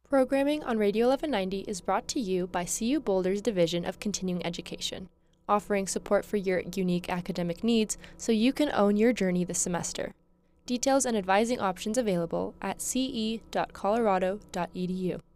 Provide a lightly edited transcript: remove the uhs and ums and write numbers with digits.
Programming on Radio 1190 is brought to you by CU Boulder's Division of Continuing Education, offering support for your unique academic needs so you can own your journey this semester. Details and advising options available at ce.colorado.edu.